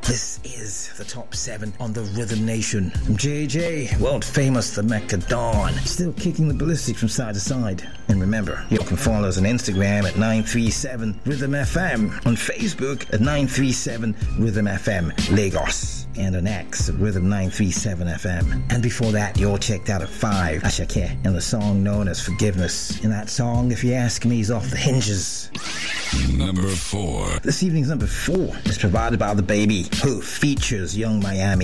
This is the top 7 on the Rhythm Nation. From JJ, world famous the Mecca Dawn, still kicking the ballistic from side to side. And remember, you can follow us on Instagram at 937 Rhythm FM, on Facebook at 937 Rhythm FM Lagos, and on X at Rhythm 937 FM. And before that, you all checked out at 5 Ashake and the song known as Forgiveness. And that song, if you ask me, is off the hinges. Number 4. This evening's number 4 is provided by The Baby, who features Young Miami.